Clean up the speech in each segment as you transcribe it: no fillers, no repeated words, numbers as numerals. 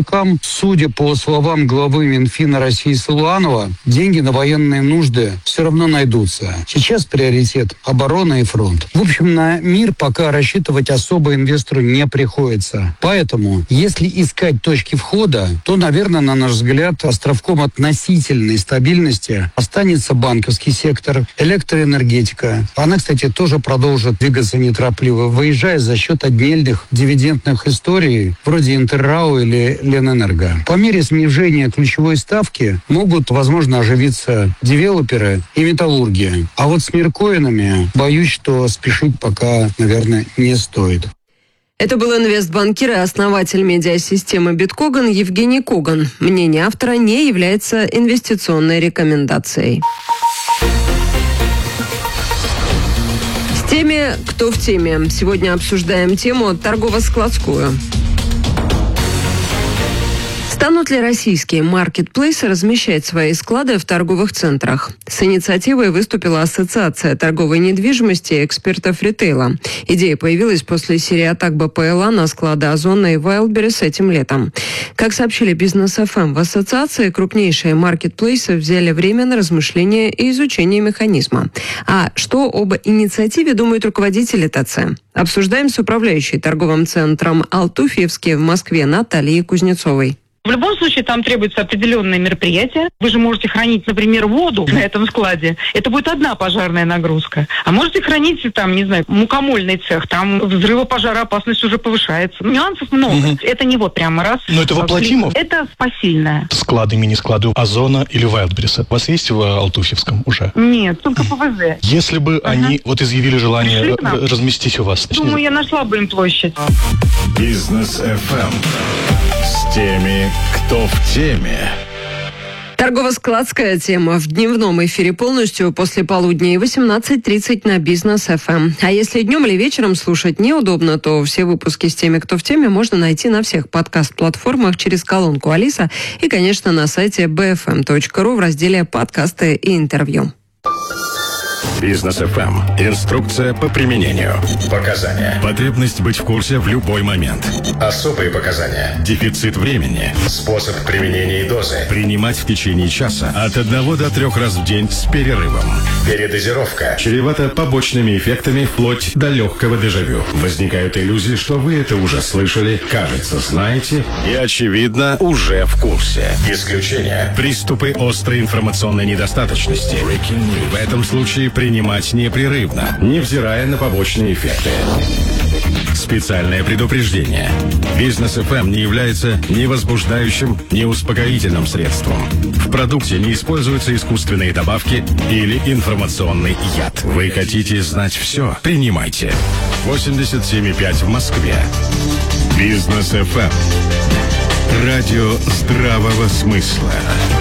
поставщикам, судя по словам главы Минфина России Силуанова, деньги на военные нужды все равно найдутся. Сейчас приоритет – оборона и фронт. В общем, на мир пока рассчитывать особо инвестору не приходится. Поэтому, если искать точки входа, то, наверное, на наш взгляд, островком относительной стабильности останется банковский сектор, электроэнергетика. Она, кстати, тоже продолжит двигаться неторопливо, выезжая за счет отдельных дивидендных историй, вроде Интеррау или Ленэнерго. По мере снижения ключевой ставки могут, возможно, оживиться девелоперы и металлурги. А вот с миркоинами, боюсь, что спешить пока, наверное, не стоит. Это был инвестбанкир и основатель медиасистемы «Биткоган» Евгений Коган. Мнение автора не является инвестиционной рекомендацией. С теми, кто в теме. Сегодня обсуждаем тему торгово-складскую. Станут ли российские маркетплейсы размещать свои склады в торговых центрах? С инициативой выступила Ассоциация торговой недвижимости и экспертов ритейла. Идея появилась после серии атак БПЛА на склады Озона и Wildberries этим летом. Как сообщили Бизнес ФМ, в ассоциации крупнейшие маркетплейсы взяли время на размышление и изучение механизма. А что об инициативе думают руководители ТЦ? Обсуждаем с управляющей торговым центром «Алтуфьевский» в Москве Натальей Кузнецовой. В любом случае, там требуется определенные мероприятия. Вы же можете хранить, например, воду на этом складе. Это будет одна пожарная нагрузка. А можете хранить, там, не знаю, мукомольный цех. Там взрыво-пожароопасность уже повышается. Нюансов много. Угу. Это не вот прямо раз. Но это воплотимо? Это посильное. Склады, мини-склады Озона или Wildberries у вас есть в Алтуфьевском уже? Нет, только ПВЗ. Если бы они вот изъявили желание разместить у вас? Думаю, я нашла бы им площадь. Бизнес ФМ. С теми, кто в теме. Торгово-складская тема в дневном эфире полностью после полудня и 18:30 на Бизнес ФМ. А если днем или вечером слушать неудобно, то все выпуски с теми, кто в теме, можно найти на всех подкаст-платформах через колонку Алиса и, конечно, на сайте bfm.ru в разделе «Подкасты и интервью». Бизнес ФМ. Инструкция по применению. Показания. Потребность быть в курсе в любой момент. Особые показания. Дефицит времени. Способ применения и дозы. Принимать в течение часа от 1 до 3 раз в день с перерывом. Передозировка. Чревата побочными эффектами вплоть до легкого дежавю. Возникают иллюзии, что вы это уже слышали, кажется, знаете и, очевидно, уже в курсе. Исключение. Приступы острой информационной недостаточности. В этом случае принимать непрерывно, невзирая на побочные эффекты. Специальное предупреждение. Бизнес ФМ не является ни возбуждающим, ни успокоительным средством. В продукте не используются искусственные добавки или информационный яд. Вы хотите знать все? Принимайте. 87,5 в Москве. Бизнес ФМ. Радио здравого смысла.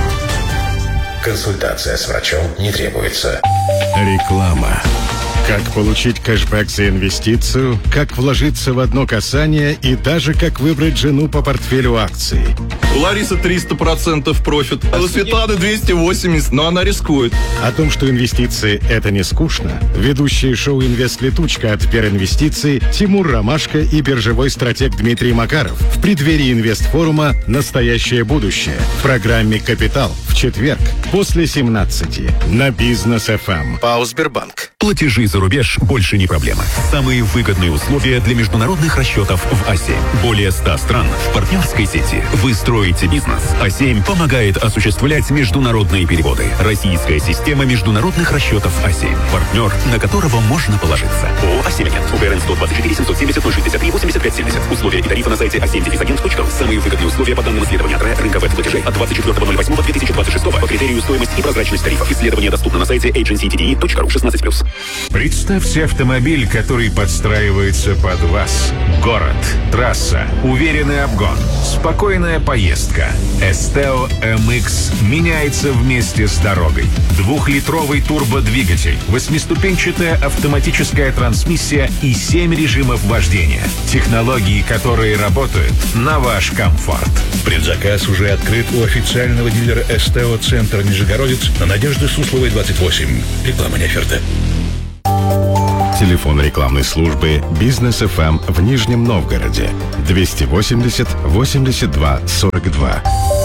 Консультация с врачом не требуется. Реклама. Как получить кэшбэк за инвестицию, как вложиться в одно касание и даже как выбрать жену по портфелю акций. У Ларисы 300% профит, а у Светланы 280%, но она рискует. О том, что инвестиции – это не скучно, ведущие шоу «Инвест-летучка» от Сберинвестиций Тимур Ромашко и биржевой стратег Дмитрий Макаров в преддверии инвестфорума «Настоящее будущее» в программе «Капитал» в четверг после 17 на Бизнес ФМ. ПАО «Сбербанк». Платежи за рубеж больше не проблема. Самые выгодные условия для международных расчетов в А7. Более 100 стран в партнерской сети. Вы строите бизнес. А7 помогает осуществлять международные переводы. Российская система международных расчетов А7. Партнер, на которого можно положиться. ООО «А7-Агент». УГРН 124 770 063 85 70. Условия и тарифы на сайте a7-agent.ru. Самые выгодные условия по данным исследования от рынка веб-платежей от 24.08.2026 по критерию стоимость и прозрачность тарифов. Исследование доступно на сайте agencydde.ru 16+. Представьте автомобиль, который подстраивается под вас. Город, трасса, уверенный обгон, спокойная поездка. Esteo MX меняется вместе с дорогой. 2-литровый турбодвигатель, 8-ступенчатая автоматическая трансмиссия и 7 режимов вождения. Технологии, которые работают на ваш комфорт. Предзаказ уже открыт у официального дилера Esteo Центр Нижегородец на Надежды Сусловой 28. Реклама не оферта. Телефон рекламной службы «Бизнес ФМ» в Нижнем Новгороде 280 82 42.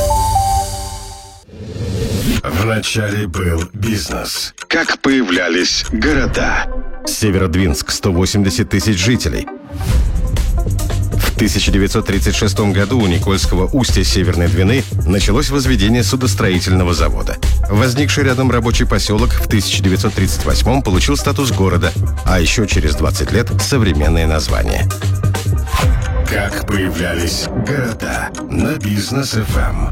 Вначале был бизнес. Как появлялись города? Северодвинск, 180 тысяч жителей. В 1936 году у Никольского устья Северной Двины началось возведение судостроительного завода. Возникший рядом рабочий поселок в 1938 получил статус города, а еще через 20 лет современное название. Как появлялись города на Бизнес ФМ.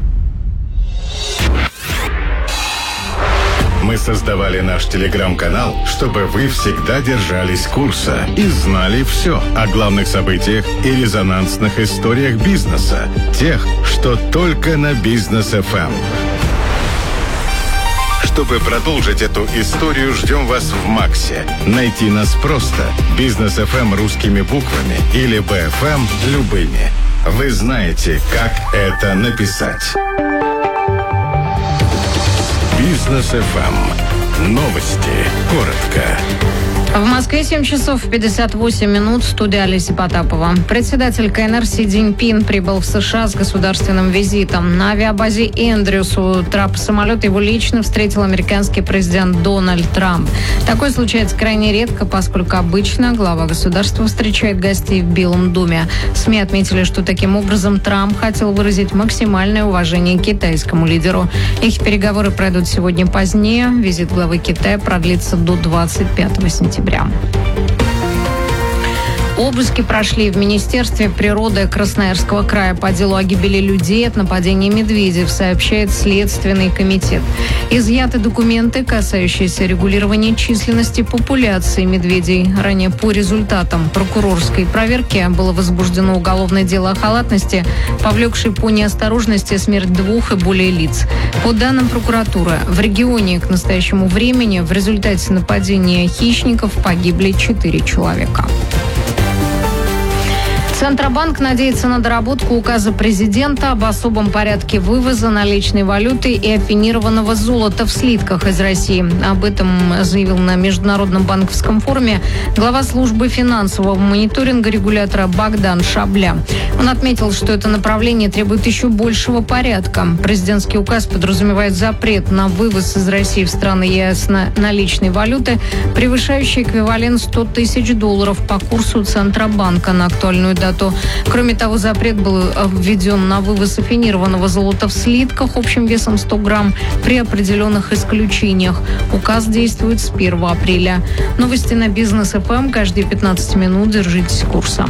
Мы создавали наш телеграм-канал, чтобы вы всегда держались курса и знали все о главных событиях и резонансных историях бизнеса. Тех, что только на Бизнес ФМ. Чтобы продолжить эту историю, ждем вас в Максе. Найти нас просто. Бизнес ФМ русскими буквами или БФМ любыми. Вы знаете, как это написать. Бизнес ФМ. Новости. Коротко. В Москве 7 часов 58 минут. Студия Олеся Потапова. Председатель КНР Си Цзиньпин прибыл в США с государственным визитом. На авиабазе Эндрюс у трапа самолета его лично встретил американский президент Дональд Трамп. Такое случается крайне редко, поскольку обычно глава государства встречает гостей в Белом доме. СМИ отметили, что таким образом Трамп хотел выразить максимальное уважение к китайскому лидеру. Их переговоры пройдут сегодня позднее. Визит главы Китая продлится до 25 сентября. Обыски прошли в Министерстве природы Красноярского края по делу о гибели людей от нападения медведей, сообщает Следственный комитет. Изъяты документы, касающиеся регулирования численности популяции медведей. Ранее по результатам прокурорской проверки было возбуждено уголовное дело о халатности, повлекшей по неосторожности смерть 2 и более лиц. По данным прокуратуры, в регионе к настоящему времени в результате нападения хищников погибли 4 человека. Центробанк надеется на доработку указа президента об особом порядке вывоза наличной валюты и аффинированного золота в слитках из России. Об этом заявил на Международном банковском форуме глава службы финансового мониторинга регулятора Богдан Шабля. Он отметил, что это направление требует еще большего порядка. Президентский указ подразумевает запрет на вывоз из России в страны ЕС наличной валюты, превышающей эквивалент $100 тысяч по курсу Центробанка на актуальную дату. Кроме того, запрет был введен на вывоз аффинированного золота в слитках общим весом 100 грамм при определенных исключениях. Указ действует с 1 апреля. Новости на Бизнес ФМ каждые 15 минут. Держитесь курса.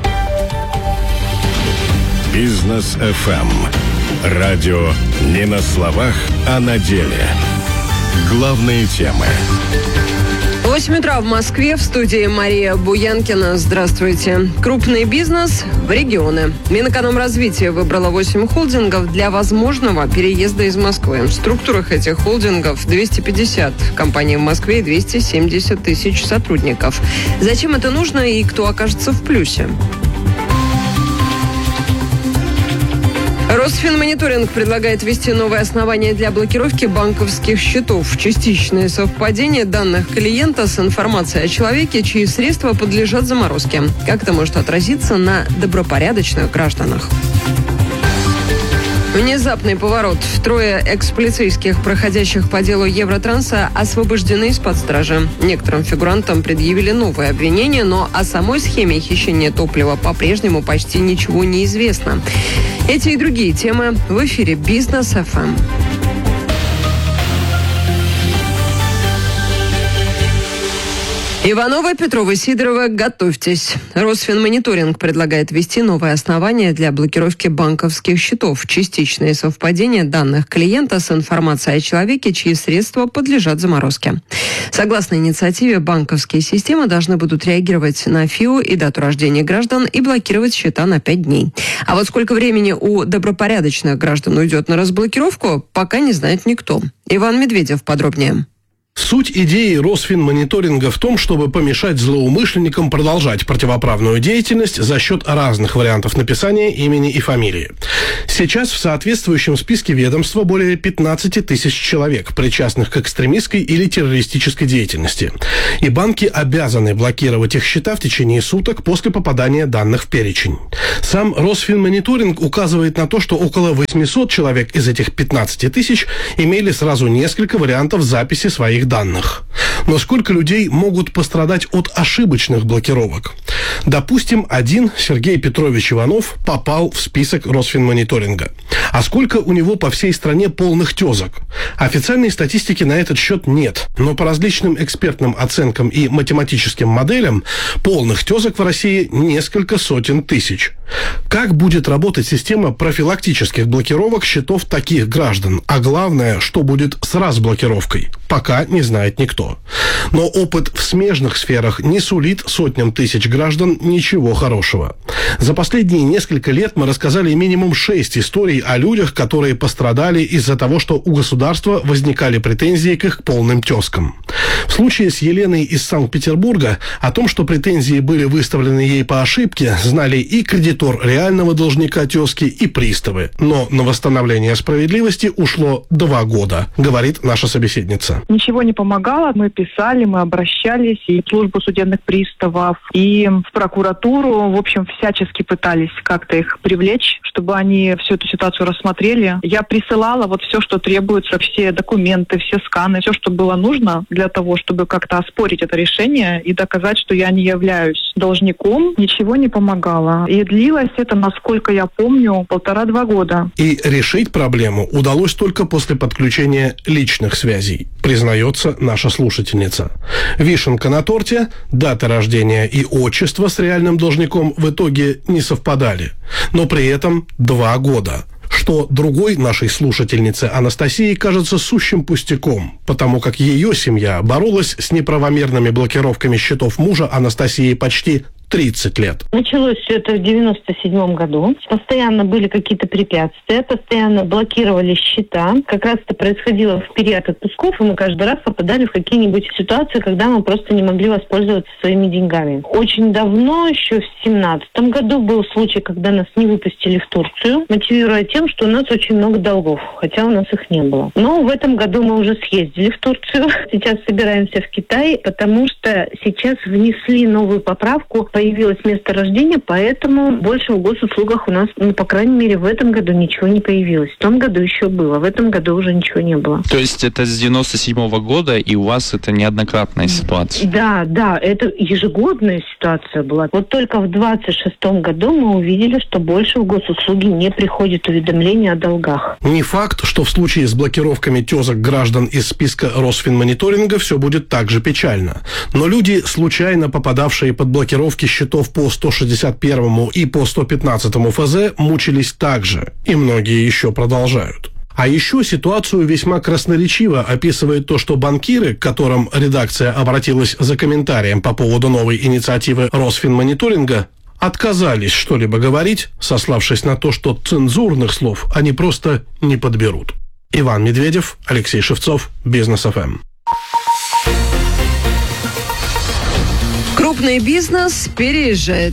Бизнес ФМ. Радио не на словах, а на деле. Главные темы. 8 утра в Москве, в студии Мария Буянкина. Здравствуйте. Крупный бизнес в регионы. Минэкономразвития выбрала 8 холдингов для возможного переезда из Москвы. В структурах этих холдингов 250 компаний в Москве и 270 тысяч сотрудников. Зачем это нужно и кто окажется в плюсе? Росфинмониторинг предлагает ввести новые основания для блокировки банковских счетов. Частичное совпадение данных клиента с информацией о человеке, чьи средства подлежат заморозке. Как это может отразиться на добропорядочных гражданах? Внезапный поворот. 3 экс-полицейских, проходящих по делу Евротранса, освобождены из-под стражи. Некоторым фигурантам предъявили новые обвинения, но о самой схеме хищения топлива по-прежнему почти ничего не известно. Эти и другие темы в эфире Бизнес ФМ. Иванова, Петрова, Сидорова, готовьтесь. Росфинмониторинг предлагает ввести новые основания для блокировки банковских счетов. Частичное совпадение данных клиента с информацией о человеке, чьи средства подлежат заморозке. Согласно инициативе, банковские системы должны будут реагировать на ФИО и дату рождения граждан и блокировать счета на 5 дней. А вот сколько времени у добропорядочных граждан уйдет на разблокировку, пока не знает никто. Иван Медведев подробнее. Суть идеи Росфинмониторинга в том, чтобы помешать злоумышленникам продолжать противоправную деятельность за счет разных вариантов написания имени и фамилии. Сейчас в соответствующем списке ведомства более 15 тысяч человек, причастных к экстремистской или террористической деятельности. И банки обязаны блокировать их счета в течение суток после попадания данных в перечень. Сам Росфинмониторинг указывает на то, что около 800 человек из этих 15 тысяч имели сразу несколько вариантов записи своих данных. Но сколько людей могут пострадать от ошибочных блокировок? Допустим, один Сергей Петрович Иванов попал в список Росфинмониторинга. А сколько у него по всей стране полных тезок? Официальной статистики на этот счет нет. Но по различным экспертным оценкам и математическим моделям полных тезок в России несколько сотен тысяч. Как будет работать система профилактических блокировок счетов таких граждан? А главное, что будет с разблокировкой? Пока не знает никто. Но опыт в смежных сферах не сулит сотням тысяч граждан ничего хорошего. За последние несколько лет мы рассказали минимум 6 историй о людях, которые пострадали из-за того, что у государства возникали претензии к их полным тезкам. В случае с Еленой из Санкт-Петербурга о том, что претензии были выставлены ей по ошибке, знали и кредитор реального должника тезки, и приставы. Но на восстановление справедливости ушло 2 года, говорит наша собеседница. Ничего не помогало. Мы писали, мы обращались и в службу судебных приставов, и в прокуратуру. В общем, всячески пытались как-то их привлечь, чтобы они всю эту ситуацию рассмотрели. Я присылала вот все, что требуется, все документы, все сканы, все, что было нужно для того, чтобы как-то оспорить это решение и доказать, что я не являюсь должником. Ничего не помогало. И длилось это, насколько я помню, 1,5-2 года. И решить проблему удалось только после подключения личных связей, признается наша слушательница. Вишенка на торте, дата рождения и отчество с реальным должником в итоге не совпадали. Но при этом 2 года. Что другой нашей слушательнице Анастасии кажется сущим пустяком, потому как ее семья боролась с неправомерными блокировками счетов мужа Анастасии почти 30 лет. Началось все это в 97 году. Постоянно были какие-то препятствия, постоянно блокировали счета. Как раз это происходило в период отпусков, и мы каждый раз попадали в какие-нибудь ситуации, когда мы просто не могли воспользоваться своими деньгами. Очень давно, еще в 2017 году, был случай, когда нас не выпустили в Турцию, мотивируя тем, что у нас очень много долгов, хотя у нас их не было. Но в этом году мы уже съездили в Турцию. Сейчас собираемся в Китай, потому что сейчас внесли новую поправку. Появилось место рождения, поэтому больше в госуслугах у нас, по крайней мере, в этом году ничего не появилось. В том году еще было, в этом году уже ничего не было. То есть это с 97-го года, и у вас это неоднократная ситуация? Да, это ежегодная ситуация была. Вот только в 26-м году мы увидели, что больше в госуслуги не приходит уведомления о долгах. Не факт, что в случае с блокировками тезок граждан из списка Росфинмониторинга все будет так же печально. Но люди, случайно попадавшие под блокировки счетов по 161 и по 115 ФЗ, мучились так же, и многие еще продолжают. А еще ситуацию весьма красноречиво описывает то, что банкиры, к которым редакция обратилась за комментарием по поводу новой инициативы Росфинмониторинга, отказались что-либо говорить, сославшись на то, что цензурных слов они просто не подберут. Иван Медведев, Алексей Шевцов, Бизнес ФМ. Крупный бизнес переезжает.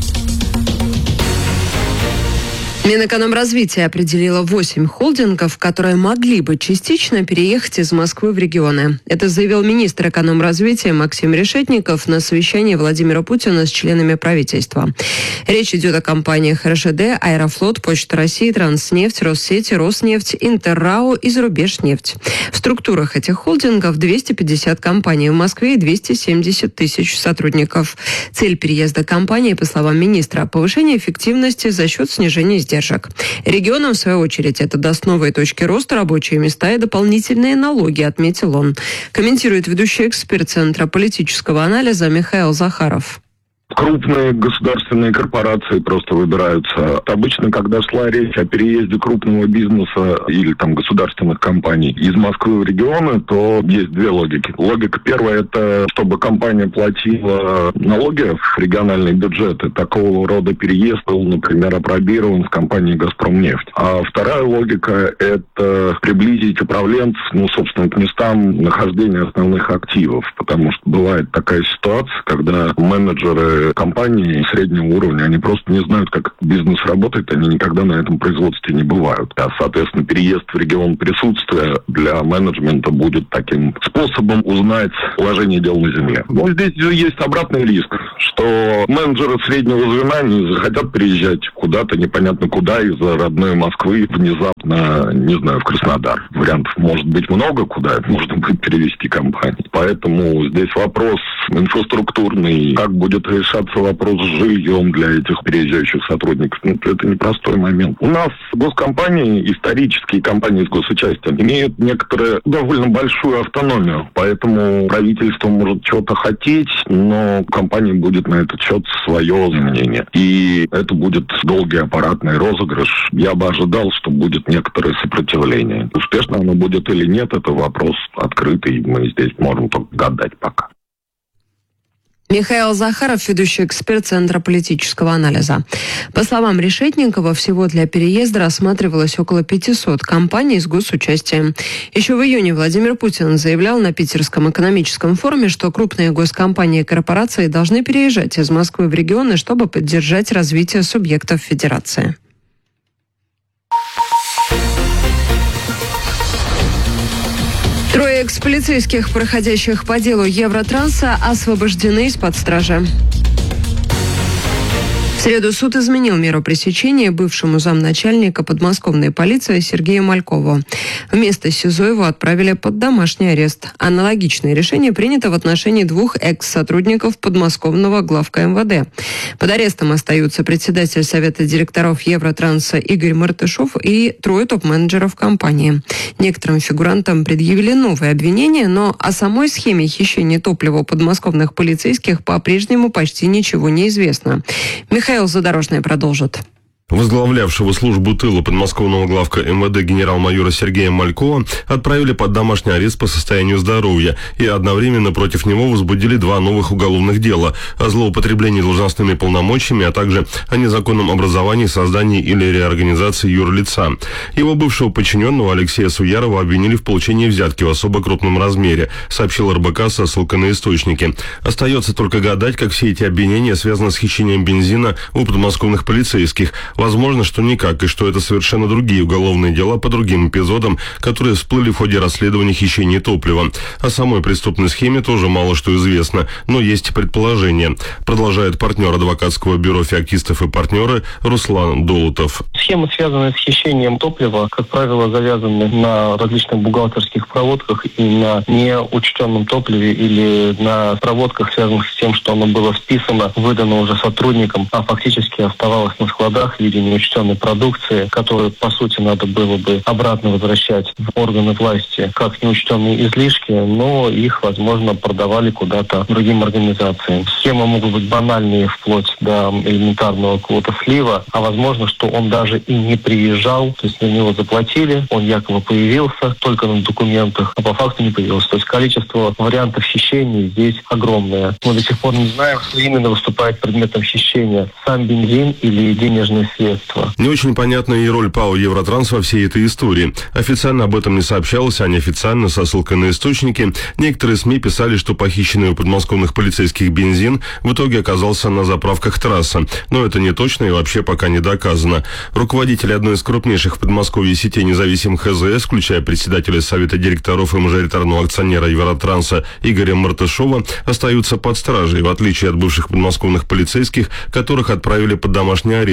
Минэкономразвития определило 8 холдингов, которые могли бы частично переехать из Москвы в регионы. Это заявил министр экономразвития Максим Решетников на совещании Владимира Путина с членами правительства. Речь идет о компаниях РЖД, Аэрофлот, Почта России, Транснефть, Россети, Роснефть, Интеррао и Зарубежнефть. В структурах этих холдингов 250 компаний в Москве и 270 тысяч сотрудников. Цель переезда компании, по словам министра, повышение эффективности за счет снижения издержек. Регионам, в свою очередь, это даст новые точки роста, рабочие места и дополнительные налоги, отметил он. Комментирует ведущий эксперт Центра политического анализа Михаил Захаров. Крупные государственные корпорации просто выбираются. Обычно, когда шла речь о переезде крупного бизнеса или там государственных компаний из Москвы в регионы, то есть две логики. Логика первая – это чтобы компания платила налоги в региональные бюджеты. Такого рода переезд был, например, опробирован в компании «Газпромнефть». А вторая логика – это приблизить управленцев, собственно, к местам нахождения основных активов. Потому что бывает такая ситуация, когда менеджеры компании среднего уровня, они просто не знают, как бизнес работает, они никогда на этом производстве не бывают. А, соответственно, переезд в регион присутствия для менеджмента будет таким способом узнать положение дел на земле. Но здесь есть обратный риск, что менеджеры среднего звена не захотят переезжать куда-то, непонятно куда, из-за родной Москвы внезапно, не знаю, в Краснодар. Вариантов может быть много, куда можно будет перевести компанию. Поэтому здесь вопрос инфраструктурный, как будет решаться вопрос с жильем для этих переезжающих сотрудников. Это непростой момент. У нас госкомпании, исторические компании с госучастием, имеют некоторую довольно большую автономию. Поэтому правительство может что-то хотеть, но компания будет на этот счет свое мнение. И это будет долгий аппаратный розыгрыш. Я бы ожидал, что будет некоторое сопротивление. Успешно оно будет или нет, это вопрос открытый. Мы здесь можем только гадать пока. Михаил Захаров, ведущий эксперт Центра политического анализа. По словам Решетникова, всего для переезда рассматривалось около 500 компаний с госучастием. Еще в июне Владимир Путин заявлял на Питерском экономическом форуме, что крупные госкомпании и корпорации должны переезжать из Москвы в регионы, чтобы поддержать развитие субъектов федерации. Трое экс-полицейских, проходящих по делу Евротранса, освобождены из-под стражи. В среду суд изменил меру пресечения бывшему замначальника подмосковной полиции Сергею Малькову. Вместо СИЗО его отправили под домашний арест. Аналогичное решение принято в отношении двух экс-сотрудников подмосковного главка МВД. Под арестом остаются председатель Совета директоров Евротранса Игорь Мартышов и трое топ-менеджеров компании. Некоторым фигурантам предъявили новые обвинения, но о самой схеме хищения топлива у подмосковных полицейских по-прежнему почти ничего не известно. Михаил Задорожный продолжит. Возглавлявшего службу тыла подмосковного главка МВД генерал-майора Сергея Малькова отправили под домашний арест по состоянию здоровья, и одновременно против него возбудили два новых уголовных дела о злоупотреблении должностными полномочиями, а также о незаконном образовании, создании или реорганизации юрлица. Его бывшего подчиненного Алексея Суярова обвинили в получении взятки в особо крупном размере, сообщил РБК со ссылкой на источники. Остается только гадать, как все эти обвинения связаны с хищением бензина у подмосковных полицейских. Возможно, что никак, и что это совершенно другие уголовные дела по другим эпизодам, которые всплыли в ходе расследования хищения топлива. О самой преступной схеме тоже мало что известно, но есть предположения. Продолжает партнер адвокатского бюро «Феоктистов и партнеры» Руслан Долутов. Схемы, связанные с хищением топлива, как правило, завязаны на различных бухгалтерских проводках и на неучтенном топливе или на проводках, связанных с тем, что оно было списано, выдано уже сотрудникам, а фактически оставалось на складах в виде неучтенной продукции, которую, по сути, надо было бы обратно возвращать в органы власти как неучтенные излишки, но их, возможно, продавали куда-то другим организациям. Схемы могут быть банальные, вплоть до элементарного какого-то слива, а возможно, что он даже и не приезжал, то есть на него заплатили, он якобы появился только на документах, а по факту не появился. То есть количество вариантов хищений здесь огромное. Мы до сих пор не знаем, что именно выступает предметом хищения. Сам бензин или денежные средства. Не очень понятна и роль ПАО «Евротранс» во всей этой истории. Официально об этом не сообщалось, а неофициально, со ссылкой на источники, некоторые СМИ писали, что похищенный у подмосковных полицейских бензин в итоге оказался на заправках «Трасса». Но это не точно и вообще пока не доказано. Руководители одной из крупнейших в Подмосковье сетей независимых ХЗС, включая председателя Совета директоров и мажоритарного акционера «Евротранса» Игоря Мартышова, остаются под стражей, в отличие от бывших подмосковных полицейских, которых отправили под домашний арест,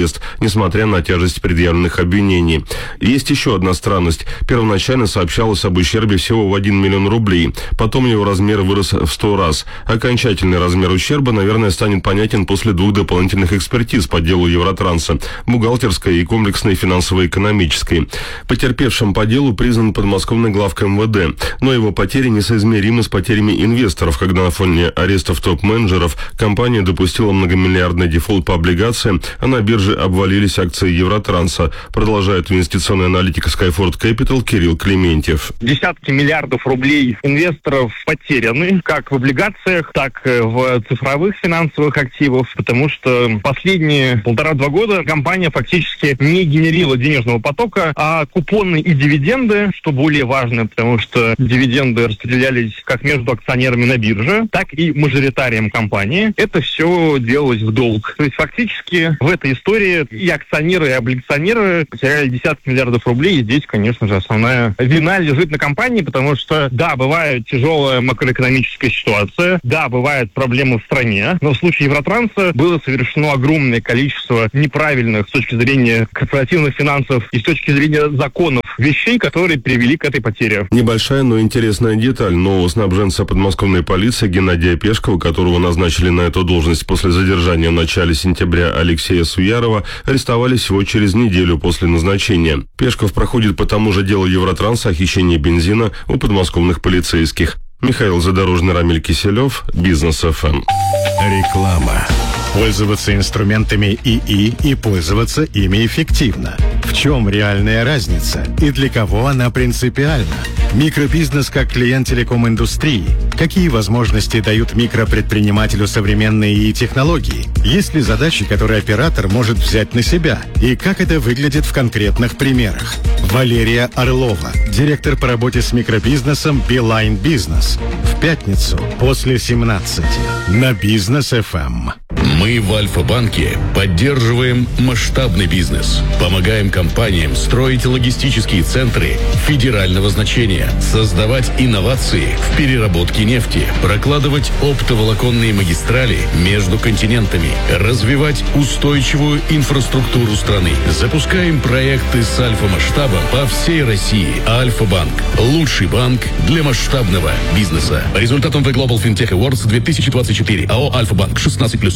несмотря на тяжесть предъявленных обвинений. Есть еще одна странность. Первоначально сообщалось об ущербе всего в 1 миллион рублей. Потом его размер вырос в 100 раз. Окончательный размер ущерба, наверное, станет понятен после 2 дополнительных экспертиз по делу Евротранса – бухгалтерской и комплексной финансово-экономической. Потерпевшим по делу признан подмосковный главка МВД, но его потери несоизмеримы с потерями инвесторов, когда на фоне арестов топ-менеджеров компания допустила многомиллиардный дефолт по облигациям, а на бирже обвалились акции Евротранса, продолжает инвестиционный аналитик Skyford Capital Кирилл Клементьев. Десятки миллиардов рублей инвесторов потеряны, как в облигациях, так и в цифровых финансовых активах, потому что последние 1,5-2 года компания фактически не генерила денежного потока, а купоны и дивиденды, что более важно, потому что дивиденды распределялись как между акционерами на бирже, так и мажоритарием компании. Это все делалось в долг. То есть фактически в этой истории и акционеры, и облигационеры потеряли десятки миллиардов рублей, и здесь, конечно же, основная вина лежит на компании, потому что, да, бывает тяжелая макроэкономическая ситуация, да, бывают проблемы в стране, но в случае Евротранса было совершено огромное количество неправильных с точки зрения корпоративных финансов и с точки зрения законов вещей, которые привели к этой потере. Небольшая, но интересная деталь. Нового снабженца подмосковной полиции Геннадия Пешкова, которого назначили на эту должность после задержания в начале сентября Алексея Суярова, арестовали всего через неделю после назначения. Пешков проходит по тому же делу Евротранса о хищении бензина у подмосковных полицейских. Михаил Задорожный, Рамиль Киселев, Бизнес ФМ. Реклама. Пользоваться инструментами ИИ и пользоваться ими эффективно. В чем реальная разница и для кого она принципиальна? Микробизнес как клиент телеком-индустрии. Какие возможности дают микропредпринимателю современные ИИ-технологии? Есть ли задачи, которые оператор может взять на себя? И как это выглядит в конкретных примерах? Валерия Орлова, директор по работе с микробизнесом Beeline Business. В пятницу после 17 на Бизнес ФМ. Мы в Альфа-банке поддерживаем масштабный бизнес, помогаем компаниям строить логистические центры федерального значения, создавать инновации в переработке нефти, прокладывать оптоволоконные магистрали между континентами, развивать устойчивую инфраструктуру страны. Запускаем проекты с альфа-масштабом по всей России. Альфа-банк – лучший банк для масштабного бизнеса. По результатам The Global FinTech Awards 2024 АО «Альфа-банк» 16+.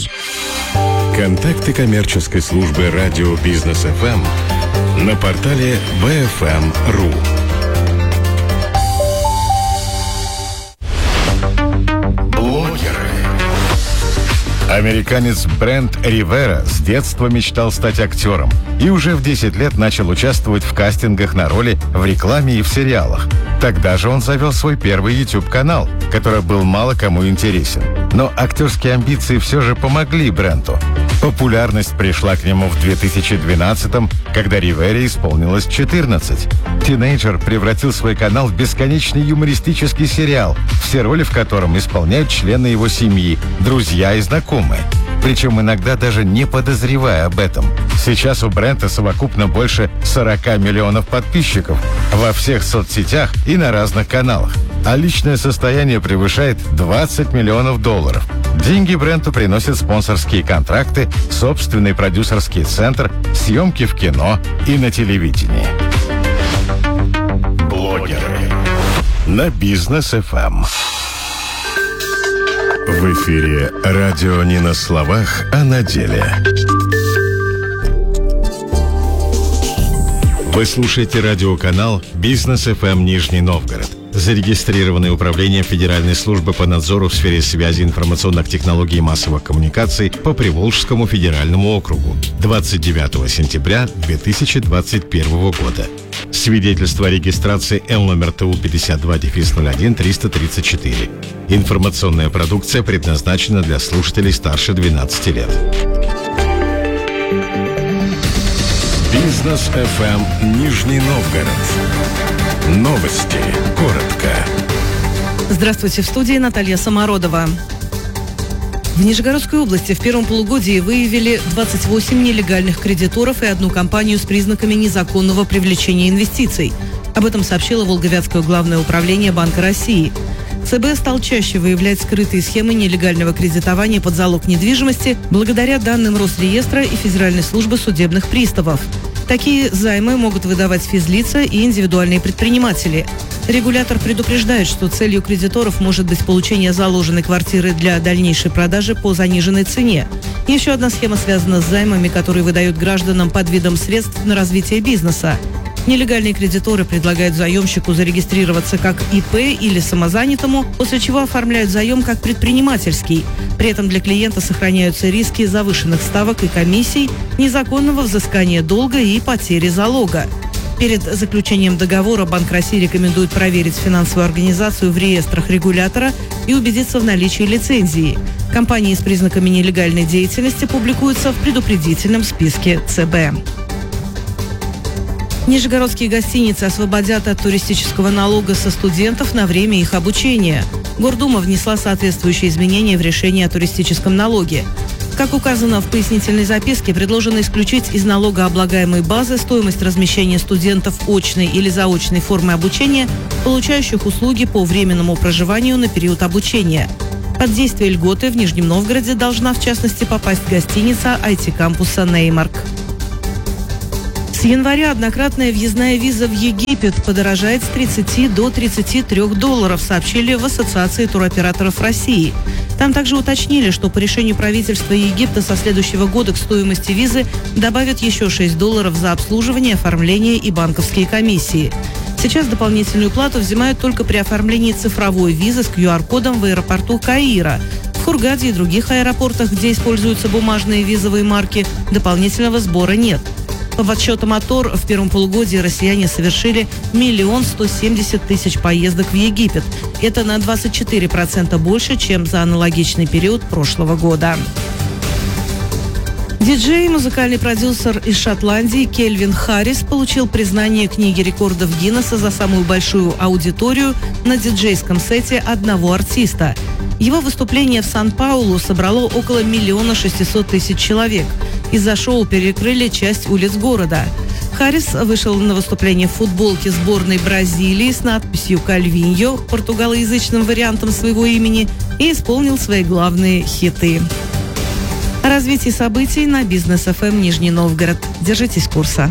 Контакты коммерческой службы радио Бизнес ФМ на портале bfm.ru. Блогеры. Американец Брент Ривера с детства мечтал стать актером и уже в 10 лет начал участвовать в кастингах на роли в рекламе и в сериалах. Тогда же он завел свой первый YouTube-канал, который был мало кому интересен. Но актерские амбиции все же помогли Бренту. Популярность пришла к нему в 2012-м, когда Ривере исполнилось 14. Тинейджер превратил свой канал в бесконечный юмористический сериал, все роли в котором исполняют члены его семьи, друзья и знакомые. Причем иногда даже не подозревая об этом. Сейчас у Брента совокупно больше 40 миллионов подписчиков во всех соцсетях и на разных каналах. А личное состояние превышает $20 миллионов. Деньги Бренту приносят спонсорские контракты, собственный продюсерский центр, съемки в кино и на телевидении. Блогеры на Бизнес ФМ. В эфире радио не на словах, а на деле. Вы слушаете радиоканал Бизнес ФМ Нижний Новгород, зарегистрированное управлением Федеральной службы по надзору в сфере связи, информационных технологий и массовых коммуникаций по Приволжскому федеральному округу 29 сентября 2021 года. Свидетельство о регистрации Л номер ТУ 52-01-334. Информационная продукция предназначена для слушателей старше 12 лет. Бизнес ФМ Нижний Новгород. Новости. Коротко. Здравствуйте, в студии Наталья Самородова. В Нижегородской области в первом полугодии выявили 28 нелегальных кредиторов и одну компанию с признаками незаконного привлечения инвестиций. Об этом сообщило Волговятское главное управление Банка России. ЦБ стал чаще выявлять скрытые схемы нелегального кредитования под залог недвижимости благодаря данным Росреестра и Федеральной службы судебных приставов. Такие займы могут выдавать физлица и индивидуальные предприниматели. Регулятор предупреждает, что целью кредиторов может быть получение заложенной квартиры для дальнейшей продажи по заниженной цене. Еще одна схема связана с займами, которые выдают гражданам под видом средств на развитие бизнеса. Нелегальные кредиторы предлагают заемщику зарегистрироваться как ИП или самозанятому, после чего оформляют заем как предпринимательский. При этом для клиента сохраняются риски завышенных ставок и комиссий, незаконного взыскания долга и потери залога. Перед заключением договора Банк России рекомендует проверить финансовую организацию в реестрах регулятора и убедиться в наличии лицензии. Компании с признаками нелегальной деятельности публикуются в предупредительном списке ЦБ. Нижегородские гостиницы освободят от туристического налога со студентов на время их обучения. Гордума внесла соответствующие изменения в решение о туристическом налоге. Как указано в пояснительной записке, предложено исключить из налогооблагаемой базы стоимость размещения студентов очной или заочной формы обучения, получающих услуги по временному проживанию на период обучения. Под действие льготы в Нижнем Новгороде должна, в частности, попасть гостиница IT-кампуса «Неймарк». С января однократная въездная виза в Египет подорожает с 30 до $33, сообщили в Ассоциации туроператоров России. Там также уточнили, что по решению правительства Египта со следующего года к стоимости визы добавят еще $6 за обслуживание, оформление и банковские комиссии. Сейчас дополнительную плату взимают только при оформлении цифровой визы с QR-кодом в аэропорту Каира. В Хургаде и других аэропортах, где используются бумажные визовые марки, дополнительного сбора нет. По подсчетам АТОР, в первом полугодии россияне совершили 1 170 000 поездок в Египет. Это на 24% больше, чем за аналогичный период прошлого года. Диджей, музыкальный продюсер из Шотландии Кельвин Харрис получил признание книги рекордов Гиннесса за самую большую аудиторию на диджейском сете одного артиста. Его выступление в Сан-Паулу собрало около 1 600 000 человек. Из-за шоу перекрыли часть улиц города. Харрис вышел на выступление в футболке сборной Бразилии с надписью «Кальвиньо», португалоязычным вариантом своего имени, и исполнил свои главные хиты. О развитии событий на Бизнес ФМ Нижний Новгород. Держитесь курса.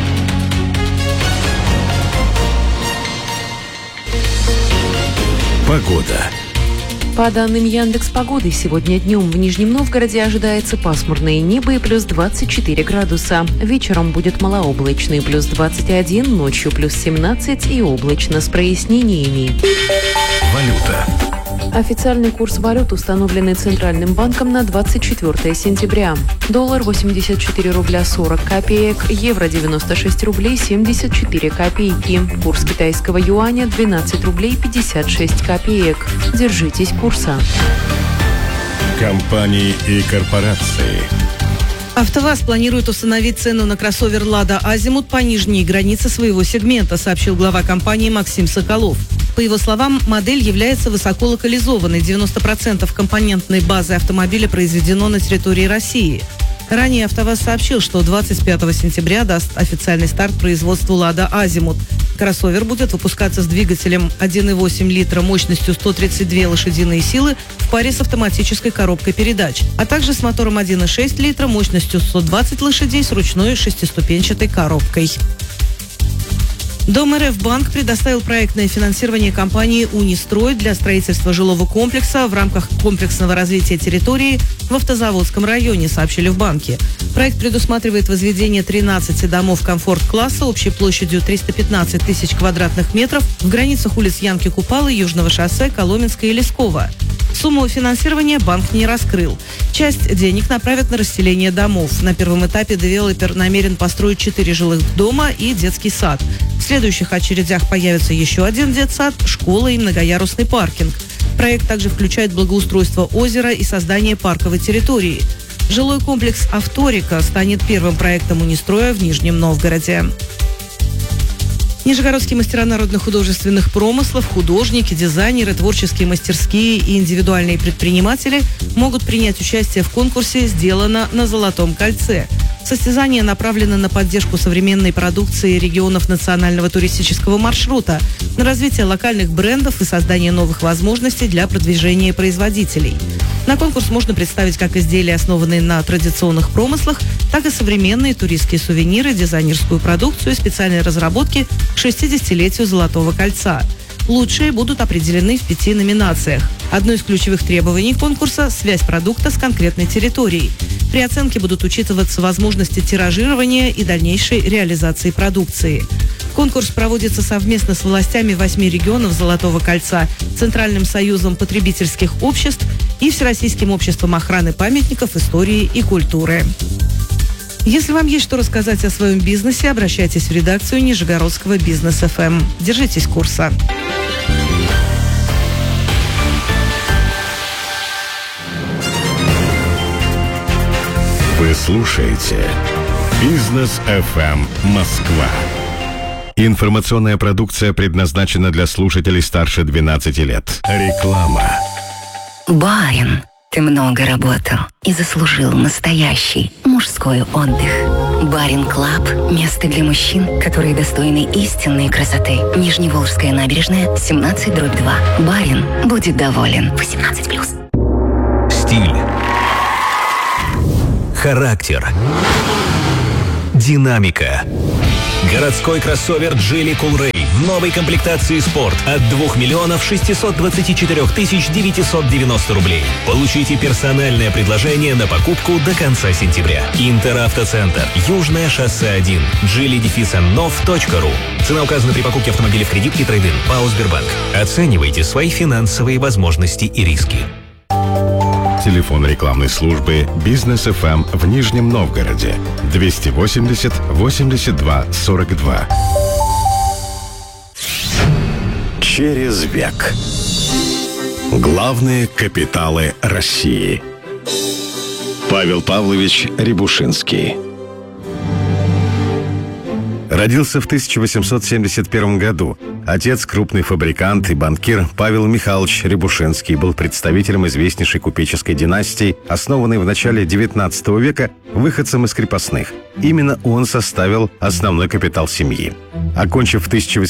Погода. По данным Яндекс.Погоды, сегодня днем в Нижнем Новгороде ожидается пасмурное небо и плюс 24 градуса. Вечером будет малооблачно, плюс 21, ночью плюс 17 и облачно с прояснениями. Валюта. Официальный курс валют, установленный Центральным банком на 24 сентября. Доллар 84 рубля 40 копеек, евро 96 рублей 74 копейки. Курс китайского юаня 12 рублей 56 копеек. Держитесь курса. Компании и корпорации. АвтоВАЗ планирует установить цену на кроссовер «Лада Азимут» по нижней границе своего сегмента, сообщил глава компании Максим Соколов. По его словам, модель является высоколокализованной. 90% компонентной базы автомобиля произведено на территории России. Ранее АвтоВАЗ сообщил, что 25 сентября даст официальный старт производству «Лада Азимут». Кроссовер будет выпускаться с двигателем 1,8 литра мощностью 132 лошадиные силы в паре с автоматической коробкой передач, а также с мотором 1,6 литра мощностью 120 лошадей с ручной шестиступенчатой коробкой. Дом РФ Банк предоставил проектное финансирование компании «Унистрой» для строительства жилого комплекса в рамках комплексного развития территории в Автозаводском районе, сообщили в банке. Проект предусматривает возведение 13 домов комфорт-класса общей площадью 315 000 квадратных метров в границах улиц Янки-Купалы, Южного шоссе, Коломенска и Лесково. Сумму финансирования банк не раскрыл. Часть денег направят на расселение домов. На первом этапе девелопер намерен построить 4 жилых дома и детский сад. В следующих очередях появится еще один детсад, школа и многоярусный паркинг. Проект также включает благоустройство озера и создание парковой территории. Жилой комплекс «Авторика» станет первым проектом «Унистроя» в Нижнем Новгороде. Нижегородские мастера народных художественных промыслов, художники, дизайнеры, творческие мастерские и индивидуальные предприниматели могут принять участие в конкурсе «Сделано на Золотом кольце». Состязания направлены на поддержку современной продукции регионов национального туристического маршрута, на развитие локальных брендов и создание новых возможностей для продвижения производителей. На конкурс можно представить как изделия, основанные на традиционных промыслах, так и современные туристские сувениры, дизайнерскую продукцию и специальные разработки к 60-летию Золотого кольца. Лучшие будут определены в 5 номинациях. Одно из ключевых требований конкурса – связь продукта с конкретной территорией. При оценке будут учитываться возможности тиражирования и дальнейшей реализации продукции. Конкурс проводится совместно с властями 8 регионов Золотого кольца, Центральным союзом потребительских обществ и Всероссийским обществом охраны памятников истории и культуры. Если вам есть что рассказать о своем бизнесе, обращайтесь в редакцию Нижегородского Бизнес ФМ. Держитесь курса. Вы слушаете Бизнес ФМ Москва. Информационная продукция предназначена для слушателей старше 12 лет. Реклама. Барин, ты много работал и заслужил настоящий мужской отдых. Барин Клаб – место для мужчин, которые достойны истинной красоты. Нижневолжская набережная, 17/2. Барин будет доволен. 18+. Стиль. Характер. Динамика. Городской кроссовер Geely Coolray в новой комплектации «Спорт» от 2 миллионов 624 тысяч 990 рублей. Получите персональное предложение на покупку до конца сентября. Интеравтоцентр. Южное шоссе 1. geely-nov.ru. Цена указана при покупке автомобиля в кредит и трейд-ин. ПАО «Сбербанк». Оценивайте свои финансовые возможности и риски. Телефон рекламной службы «Бизнес ФМ» в Нижнем Новгороде 280 82 42. Через век. Главные капиталы России. Павел Павлович Рябушинский. Родился в 1871 году. Отец, крупный фабрикант и банкир Павел Михайлович Рябушинский, был представителем известнейшей купеческой династии, основанной в начале XIX века выходцем из крепостных. Именно он составил основной капитал семьи. Окончив в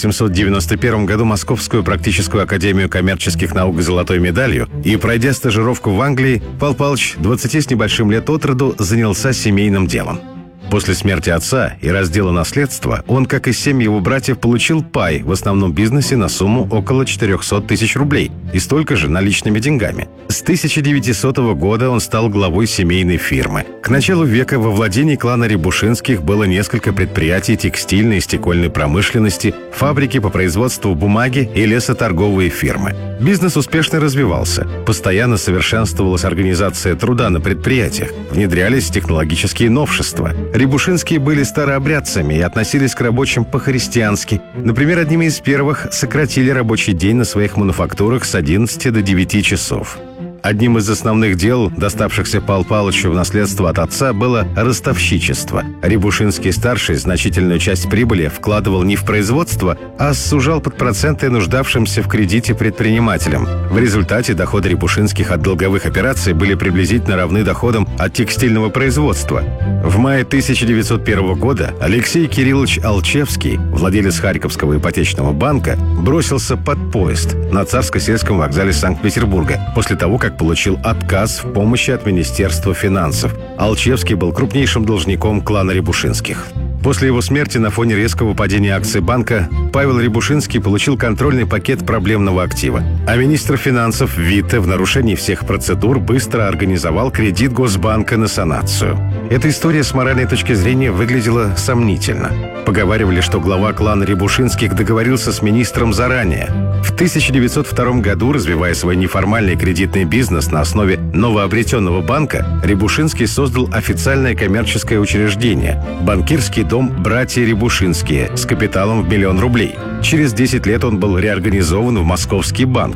1891 году Московскую практическую академию коммерческих наук золотой медалью и пройдя стажировку в Англии, Павел Павлович 20 с небольшим лет от роду занялся семейным делом. После смерти отца и раздела наследства он, как и 7 его братьев, получил пай в основном бизнесе на сумму около 400 тысяч рублей и столько же наличными деньгами. С 1900 года он стал главой семейной фирмы. К началу века во владении клана Рябушинских было несколько предприятий текстильной и стекольной промышленности, фабрики по производству бумаги и лесоторговые фирмы. Бизнес успешно развивался. Постоянно совершенствовалась организация труда на предприятиях, внедрялись технологические новшества. Рябушинские были старообрядцами и относились к рабочим по-христиански. Например, одними из первых сократили рабочий день на своих мануфактурах с 11 до 9 часов. Одним из основных дел, доставшихся Павлу Павловичу в наследство от отца, было ростовщичество. Рябушинский-старший значительную часть прибыли вкладывал не в производство, а сужал под проценты нуждавшимся в кредите предпринимателям. В результате доходы Рябушинских от долговых операций были приблизительно равны доходам от текстильного производства. В мае 1901 года Алексей Кириллович Алчевский, владелец Харьковского ипотечного банка, бросился под поезд на Царско-сельском вокзале Санкт-Петербурга после того, как получил отказ в помощи от Министерства финансов. Алчевский был крупнейшим должником клана Рябушинских. После его смерти на фоне резкого падения акций банка Павел Рябушинский получил контрольный пакет проблемного актива. А министр финансов Витте в нарушении всех процедур быстро организовал кредит Госбанка на санацию. Эта история с моральной точки зрения выглядела сомнительно. Поговаривали, что глава клана Рябушинских договорился с министром заранее. В 1902 году, развивая свой неформальный кредитный бизнес на основе новообретенного банка, Рябушинский создал официальное коммерческое учреждение – банкирский дом «Братья Рябушинские» с капиталом в 1 000 000 рублей. Через 10 лет он был реорганизован в Московский банк.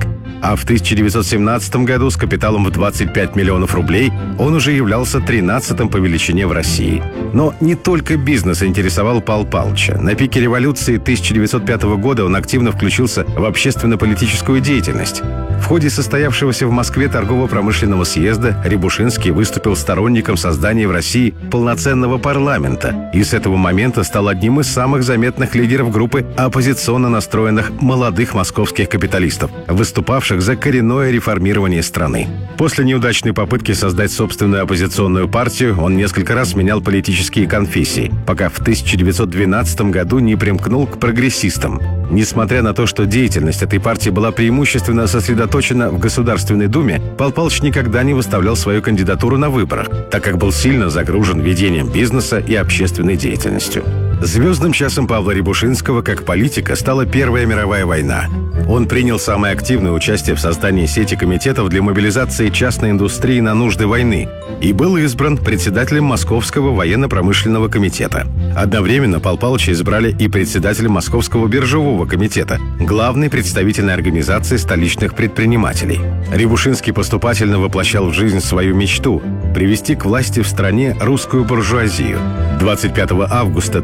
а в 1917 году с капиталом в 25 миллионов рублей он уже являлся 13-м по величине в России. Но не только бизнес интересовал Павла Павловича. На пике революции 1905 года он активно включился в общественно-политическую деятельность. В ходе состоявшегося в Москве торгово-промышленного съезда Рябушинский выступил сторонником создания в России полноценного парламента и с этого момента стал одним из самых заметных лидеров группы оппозиционно настроенных молодых московских капиталистов, выступавших за коренное реформирование страны. После неудачной попытки создать собственную оппозиционную партию он несколько раз менял политические конфессии, пока в 1912 году не примкнул к прогрессистам. Несмотря на то, что деятельность этой партии была преимущественно сосредоточена в Государственной Думе, Павел Павлович никогда не выставлял свою кандидатуру на выборах, так как был сильно загружен ведением бизнеса и общественной деятельностью. Звездным часом Павла Рябушинского как политика стала Первая мировая война. Он принял самое активное участие в создании сети комитетов для мобилизации частной индустрии на нужды войны и был избран председателем Московского военно-промышленного комитета. Одновременно Павла Павловича избрали и председателем Московского биржевого комитета, главной представительной организации столичных предпринимателей. Рябушинский поступательно воплощал в жизнь свою мечту – привести к власти в стране русскую буржуазию. 25 августа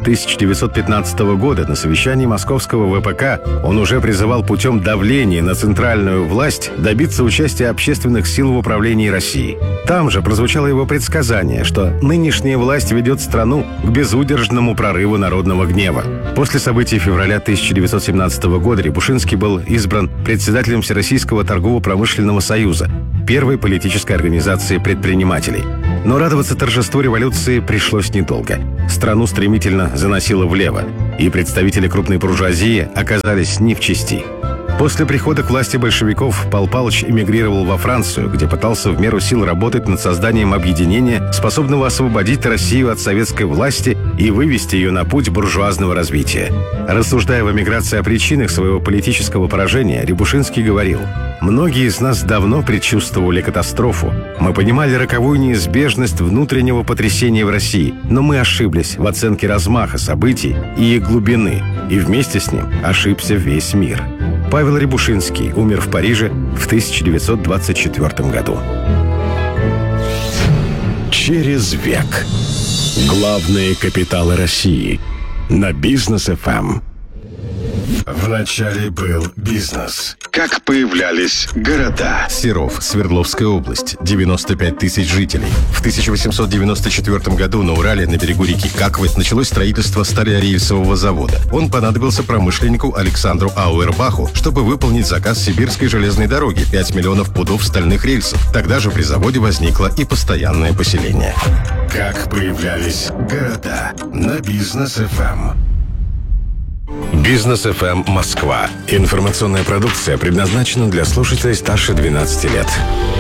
1915 года на совещании Московского ВПК он уже призывал путем давления на центральную власть добиться участия общественных сил в управлении Россией. Там же прозвучало его предсказание, что нынешняя власть ведет страну к безудержному прорыву народного гнева. После событий февраля 1917 года Рябушинский был избран председателем Всероссийского торгово-промышленного союза, первой политической организации предпринимателей. Но радоваться торжеству революции пришлось недолго. Страну стремительно заносило влево, и представители крупной буржуазии оказались не в чести. После прихода к власти большевиков Павел Павлович эмигрировал во Францию, где пытался в меру сил работать над созданием объединения, способного освободить Россию от советской власти и вывести ее на путь буржуазного развития. Рассуждая в эмиграции о причинах своего политического поражения, Рябушинский говорил: «Многие из нас давно предчувствовали катастрофу. Мы понимали роковую неизбежность внутреннего потрясения в России, но мы ошиблись в оценке размаха событий и их глубины, и вместе с ним ошибся весь мир». Павел Рябушинский умер в Париже в 1924 году. Через век. Главные капиталы России. На Бизнес ФМ. Вначале был бизнес. Как появлялись города. Серов, Свердловская область, 95 тысяч жителей. В 1894 году на Урале, на берегу реки Каквы, началось строительство сталерельсового завода. Он понадобился промышленнику Александру Ауэрбаху, чтобы выполнить заказ Сибирской железной дороги – 5 миллионов пудов стальных рельсов. Тогда же при заводе возникло и постоянное поселение. Как появлялись города. На Бизнес ФМ. Бизнес ФМ Москва. Информационная продукция предназначена для слушателей старше 12 лет.